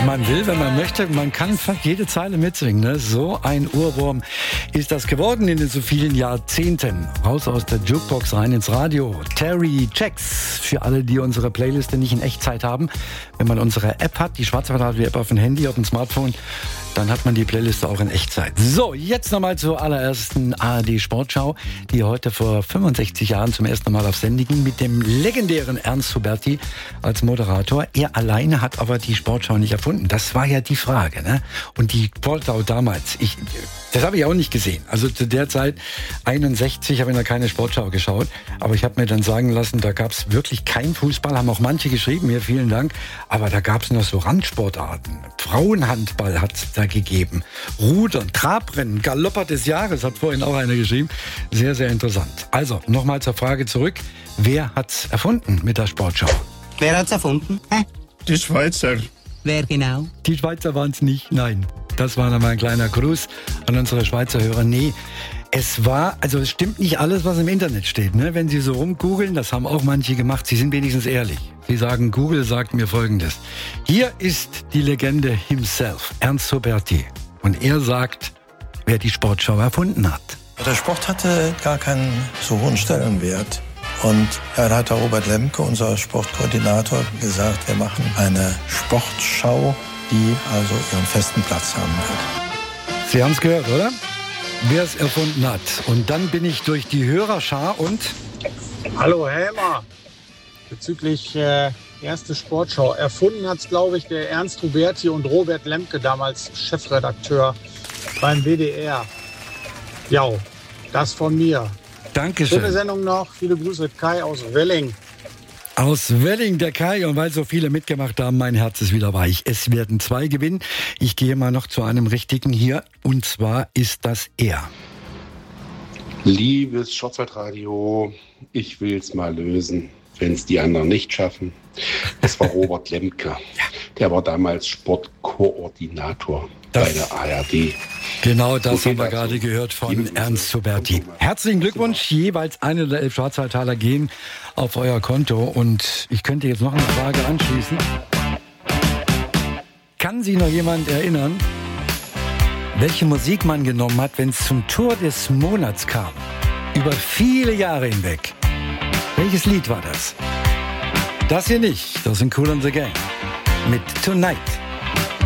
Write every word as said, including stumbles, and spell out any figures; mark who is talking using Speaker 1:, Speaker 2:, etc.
Speaker 1: Wenn man will, wenn man möchte, man kann fast jede Zeile mitsingen. Ne? So ein Ohrwurm ist das geworden in den so vielen Jahrzehnten. Raus aus der Jukebox, rein ins Radio. Terry Jacks, für alle, die unsere Playliste nicht in Echtzeit haben. Wenn man unsere App hat, die Schwarzwald-Radio-App auf dem Handy, auf dem Smartphone, dann hat man die Playliste auch in Echtzeit. So, jetzt nochmal zur allerersten A R D-Sportschau, die heute vor fünfundsechzig Jahren zum ersten Mal auf Sendung ging, mit dem legendären Ernst Huberti als Moderator. Er alleine hat aber die Sportschau nicht erfunden. Das war ja die Frage, ne? Und die Sportschau damals, ich, das habe ich auch nicht gesehen. Also zu der Zeit, einundsechzig, habe ich noch keine Sportschau geschaut. Aber ich habe mir dann sagen lassen, da gab es wirklich kein Fußball, haben auch manche geschrieben, mir vielen Dank. Aber da gab es noch so Randsportarten. Frauenhandball hat es da gegeben. Rudern, Trabrennen, Galopper des Jahres, hat vorhin auch einer geschrieben. Sehr, sehr interessant. Also, nochmal zur Frage zurück. Wer hat's erfunden mit der Sportschau?
Speaker 2: Wer hat's erfunden? Hä?
Speaker 3: Die Schweizer.
Speaker 2: Wer genau?
Speaker 1: Die Schweizer waren es nicht, nein. Das war nochmal ein kleiner Gruß an unsere Schweizer Hörer. Nee, es war, also es stimmt nicht alles, was im Internet steht. Ne? Wenn Sie so rumgoogeln, das haben auch manche gemacht, Sie sind wenigstens ehrlich. Sie sagen, Google sagt mir Folgendes. Hier ist die Legende himself, Ernst Huberti. Und er sagt, wer die Sportschau erfunden hat.
Speaker 4: Der Sport hatte gar keinen so hohen Stellenwert. Und ja, da hat der Robert Lemke, unser Sportkoordinator, gesagt, wir machen eine Sportschau, die also ihren festen Platz haben wird.
Speaker 1: Sie haben es gehört, oder? Wer es erfunden hat. Und dann bin ich durch die Hörerschar und...
Speaker 5: Hallo Helmer. Bezüglich äh, erste Sportschau. Erfunden hat es, glaube ich, der Ernst Huberti und Robert Lemke, damals Chefredakteur beim W D R. Ja, das von mir.
Speaker 1: Dankeschön.
Speaker 5: Schöne Sendung noch. Viele Grüße, Kai aus Welling.
Speaker 1: Aus Welling, der Kai. Und weil so viele mitgemacht haben, mein Herz ist wieder weich. Es werden zwei gewinnen. Ich gehe mal noch zu einem richtigen hier. Und zwar ist das er.
Speaker 6: Liebes Schwarzwaldradio, ich will es mal lösen, wenn es die anderen nicht schaffen. Das war Robert Lemke. Der war damals Sportkoordinator
Speaker 1: das,
Speaker 6: bei der A R D.
Speaker 1: Genau, das
Speaker 6: so
Speaker 1: haben wir
Speaker 6: dazu.
Speaker 1: gerade gehört von Ernst Huberti. Herzlichen Glückwunsch. Jeweils eine der elf Schwarzwaldtaler gehen auf euer Konto. Und ich könnte jetzt noch eine Frage anschließen. Kann sich noch jemand erinnern, welche Musik man genommen hat, wenn es zum Tor des Monats kam? Über viele Jahre hinweg. Welches Lied war das? Das hier nicht. Das sind Kool and the Gang. Mit Tonight.